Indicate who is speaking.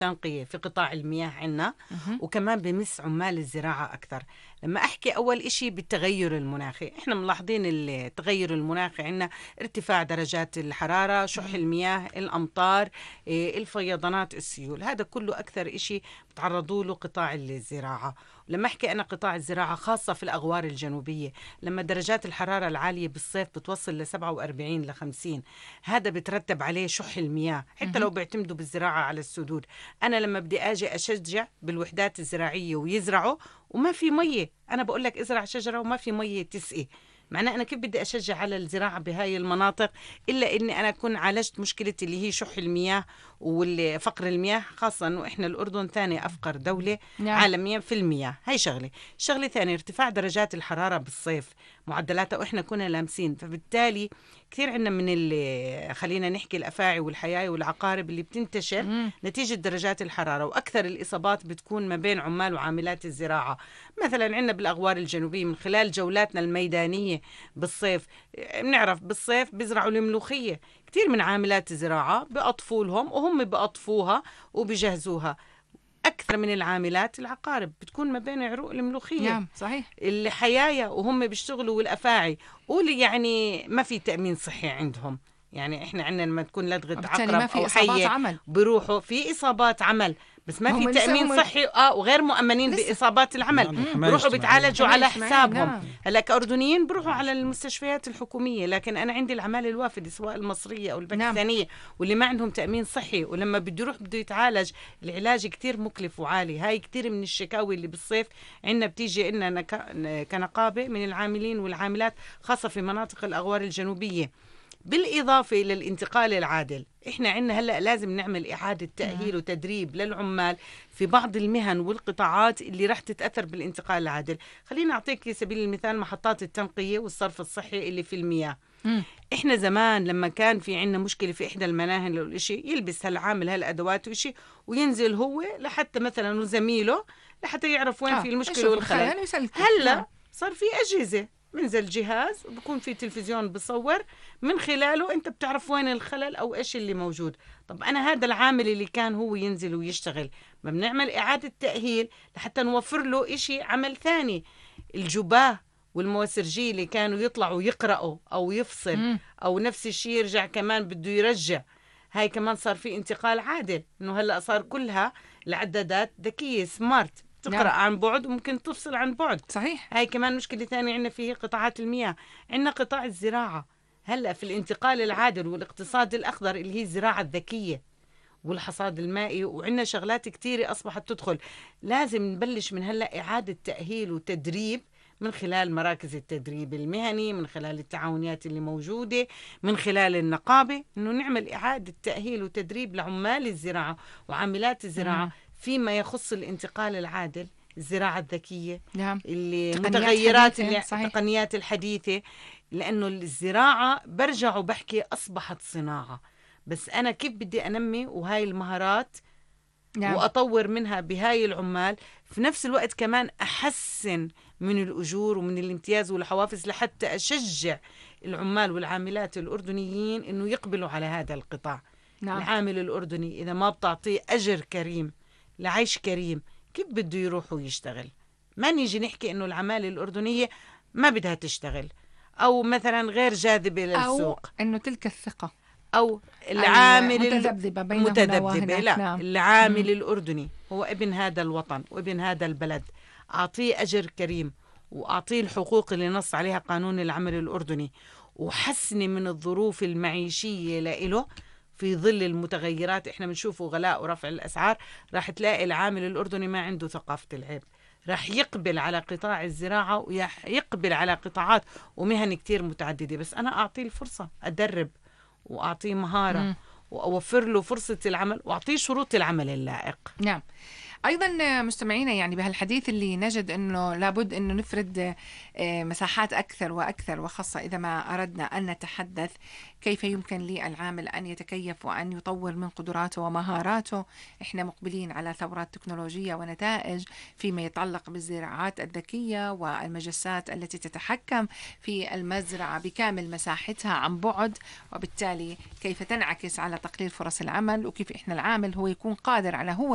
Speaker 1: التنقية في قطاع المياه عنا، وكمان بمس عمال الزراعة أكثر. لما أحكي أول إشي بالتغير المناخي، إحنا ملاحظين التغير المناخي عنا ارتفاع درجات الحرارة، شح المياه، الأمطار، الفيضانات، السيول، هذا كله أكثر إشي بتعرضوا له قطاع الزراعة. لما أحكي أنا قطاع الزراعة خاصة في الأغوار الجنوبية، لما درجات الحرارة العالية بالصيف بتوصل ل 47 ل 50، هذا بترتب عليه شح المياه حتى لو بيعتمدوا بالزراعة على السدود. أنا لما بدي أجي أشجع بالوحدات الزراعية ويزرعوا وما في مية، أنا بقول لك ازرع شجرة وما في مية تسقي، معناه أنا كيف بدي أشجع على الزراعة بهاي المناطق إلا إني أنا أكون عالجت مشكلة اللي هي شح المياه وفقر المياه، خاصة أنه إحنا الأردن ثاني أفقر دولة عالميا في المياه. هاي شغلة ثانية ارتفاع درجات الحرارة بالصيف معدلاتها وإحنا كنا لامسين، فبالتالي كثير عندنا من اللي خلينا نحكي الأفاعي والحياة والعقارب اللي بتنتشر نتيجة درجات الحرارة، وأكثر الإصابات بتكون ما بين عمال وعاملات الزراعة. مثلا عندنا بالأغوار الجنوبية من خلال جولاتنا الميدانية بالصيف بنعرف بالصيف بيزرعوا الملوخية، كثير من عاملات الزراعة بأطفولهم وهم بأطفوها وبجهزوها. أكثر من العاملات العقارب بتكون ما بين عروق الملوخية.
Speaker 2: نعم صحيح.
Speaker 1: الحيايا وهم بيشتغلوا والأفاعي، قولي يعني ما في تأمين صحي عندهم. يعني إحنا عندنا لما تكون لدغة عقرب أو حية بروحوا في إصابات عمل، بس ما في تأمين صحي وغير مؤمنين بإصابات العمل، بروحوا بيتعالجوا على حسابهم.
Speaker 2: نعم.
Speaker 1: هلا كأردنيين بروحوا على المستشفيات الحكومية، لكن أنا عندي العمالة الوافدة سواء المصرية أو الباكستانية واللي ما عندهم تأمين صحي، ولما بده يروح بده يتعالج العلاج كتير مكلف وعالي. هاي كتير من الشكاوي اللي بالصيف عندنا بتيجي لنا كنقابة من العاملين والعاملات خاصة في مناطق الأغوار الجنوبية. بالإضافة إلى الانتقال العادل، إحنا عندنا هلأ لازم نعمل إعادة تأهيل وتدريب للعمال في بعض المهن والقطاعات اللي راح تتأثر بالانتقال العادل. خلينا أعطيك سبيل المثال محطات التنقية والصرف الصحي اللي في المياه. إحنا زمان لما كان في عندنا مشكلة في إحدى المناهل أو الإشي، يلبس هالعامل هالأدوات وإشي وينزل هو لحتى مثلا وزميله لحتى يعرف وين في المشكلة والخلل. هلأ صار في أجهزة، منزل جهاز وبكون في تلفزيون بصور من خلاله انت بتعرف وين الخلل او ايش اللي موجود. طب انا هذا العامل اللي كان هو ينزل ويشتغل، ما بنعمل اعادة تأهيل لحتى نوفر له اشي عمل ثاني. الجباه والموسرجي اللي كانوا يطلعوا يقرأوا او يفصل او نفس الشيء يرجع كمان بده يرجع، هاي كمان صار في انتقال عادل، انه هلأ صار كلها العدادات ذكية سمارت، تقرأ عن بعد وممكن تفصل عن بعد.
Speaker 2: صحيح.
Speaker 1: هاي كمان مشكلة ثانية عندنا فيه قطاعات المياه. عندنا قطاع الزراعة هلأ في الانتقال العادل والاقتصاد الأخضر اللي هي الزراعة الذكية والحصاد المائي، وعندنا شغلات كتيرة أصبحت تدخل. لازم نبلش من هلأ إعادة تأهيل وتدريب من خلال مراكز التدريب المهني، من خلال التعاونيات اللي موجودة، من خلال النقابة، إنه نعمل إعادة تأهيل وتدريب لعمال الزراعة وعاملات الزراعة فيما يخص الانتقال العادل، الزراعة الذكية، المتغيرات التقنيات الحديثة. لأنه الزراعة برجع وبحكي أصبحت صناعة، بس أنا كيف بدي أنمي وهاي المهارات وأطور منها بهاي العمال، في نفس الوقت كمان أحسن من الأجور ومن الامتياز والحوافز لحتى أشجع العمال والعاملات الأردنيين إنه يقبلوا على هذا القطاع. العامل الأردني إذا ما بتعطيه أجر كريم لعيش كريم كيف بده يروح ويشتغل؟ ما نيجي نحكي إنه العمالة الأردنية ما بدها تشتغل أو مثلا غير جاذبة للسوق،
Speaker 2: أو إنه تلك الثقة
Speaker 1: أو العامل
Speaker 2: متذبذبة.
Speaker 1: لا العامل الأردني هو ابن هذا الوطن وابن هذا البلد، أعطيه أجر كريم وأعطيه الحقوق اللي نص عليها قانون العمل الأردني، وحسني من الظروف المعيشية لإله في ظل المتغيرات. إحنا بنشوفه غلاء ورفع الأسعار، راح تلاقي العامل الأردني ما عنده ثقافة العيب، راح يقبل على قطاع الزراعة ويقبل على قطاعات ومهن كتير متعددة. بس أنا أعطيه الفرصة أدرب وأعطيه مهارة وأوفر له فرصة العمل وأعطيه شروط العمل اللائق.
Speaker 2: نعم. أيضا مستمعينا، يعني بهالحديث اللي نجد أنه لابد أنه نفرد مساحات أكثر وأكثر، وخاصة إذا ما أردنا أن نتحدث كيف يمكن للعامل أن يتكيف وأن يطور من قدراته ومهاراته. إحنا مقبلين على ثورات تكنولوجية ونتائج فيما يتعلق بالزراعات الذكية والمجسات التي تتحكم في المزرعة بكامل مساحتها عن بعد، وبالتالي كيف تنعكس على تقليل فرص العمل، وكيف إحنا العامل هو يكون قادر على هو